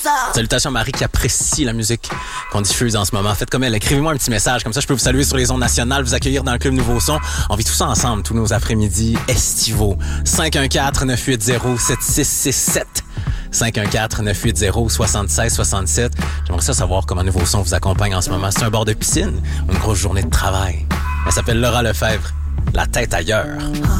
Salutations à Marie qui apprécie la musique qu'on diffuse en ce moment. Faites comme elle, écrivez-moi un petit message, comme ça je peux vous saluer sur les ondes nationales, vous accueillir dans le Club Nouveau Son. On vit tout ça ensemble, tous nos après-midi estivaux. 514-980-7667. 514-980-7667. J'aimerais ça savoir comment Nouveau Son vous accompagne en ce moment. C'est un bord de piscine ou une grosse journée de travail? Elle s'appelle Laura Lefebvre. La tête ailleurs.